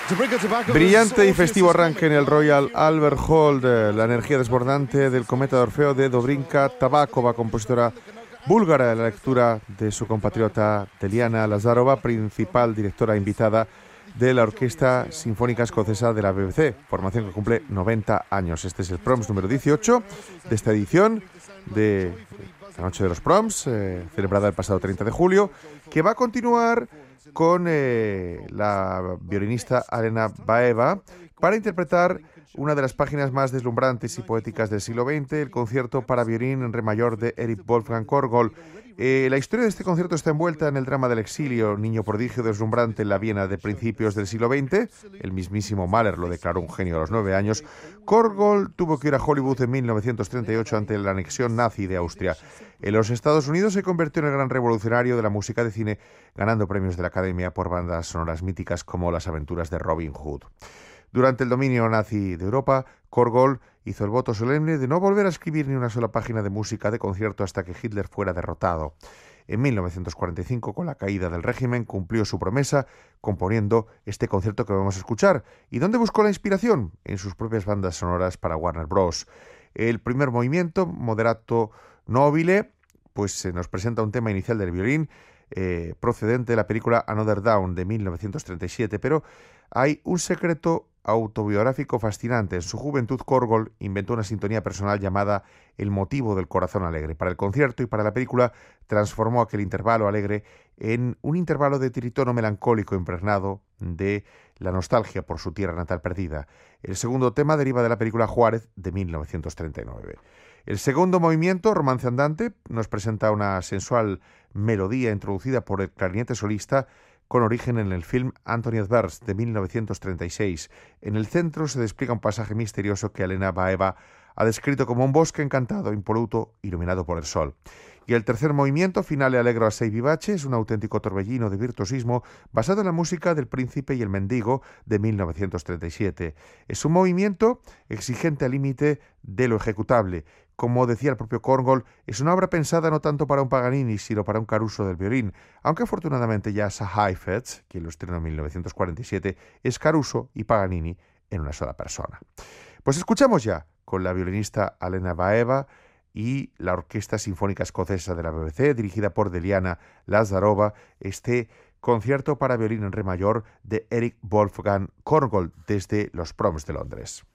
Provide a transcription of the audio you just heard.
Brillante y festivo arranque en el Royal Albert Hall de la energía desbordante del Cometa de Orfeo de Dobrinka Tabakova, compositora búlgara, la lectura de su compatriota Deliana Lazarova, principal directora invitada de la Orquesta Sinfónica Escocesa de la BBC, formación que cumple 90 años. Este es el Proms número 18 de esta edición de la Noche de los Proms, celebrada el pasado 30 de julio, que va a continuar con la violinista Alena Baeva para interpretar una de las páginas más deslumbrantes y poéticas del siglo XX, el concierto para violín en re mayor de Erich Wolfgang Korgol. La historia de este concierto está envuelta en el drama del exilio, niño prodigio deslumbrante en la Viena de principios del siglo XX. El mismísimo Mahler lo declaró un genio a los 9 años. Korgol tuvo que ir a Hollywood en 1938 ante la anexión nazi de Austria. En los Estados Unidos se convirtió en el gran revolucionario de la música de cine, ganando premios de la Academia por bandas sonoras míticas como Las aventuras de Robin Hood. Durante el dominio nazi de Europa, Korgol hizo el voto solemne de no volver a escribir ni una sola página de música de concierto hasta que Hitler fuera derrotado. En 1945, con la caída del régimen, cumplió su promesa componiendo este concierto que vamos a escuchar. ¿Y dónde buscó la inspiración? En sus propias bandas sonoras para Warner Bros. El primer movimiento, Moderato Nobile, pues se nos presenta un tema inicial del violín procedente de la película Another Dawn de 1937, pero hay un secreto autobiográfico fascinante. En su juventud, Korgol inventó una sintonía personal llamada El motivo del corazón alegre. Para el concierto y para la película transformó aquel intervalo alegre en un intervalo de tritono melancólico impregnado de la nostalgia por su tierra natal perdida. El segundo tema deriva de la película Juárez de 1939. El segundo movimiento, Romance andante, nos presenta una sensual melodía introducida por el clarinete solista con origen en el film Anthony Adverse de 1936. En el centro se despliega un pasaje misterioso que Alena Baeva ha descrito como un bosque encantado, impoluto, iluminado por el sol. Y el tercer movimiento, Finale Allegro assai vivace, es un auténtico torbellino de virtuosismo basado en la música del Príncipe y el Mendigo de 1937. Es un movimiento exigente al límite de lo ejecutable. Como decía el propio Korgol, es una obra pensada no tanto para un Paganini, sino para un Caruso del violín, aunque afortunadamente ya Asa Heifetz, quien lo estrenó en 1947, es Caruso y Paganini en una sola persona. Pues escuchamos ya con la violinista Alena Baeva y la Orquesta Sinfónica Escocesa de la BBC, dirigida por Deliana Lazarova, este concierto para violín en re mayor de Erich Wolfgang Korgol desde los Proms de Londres.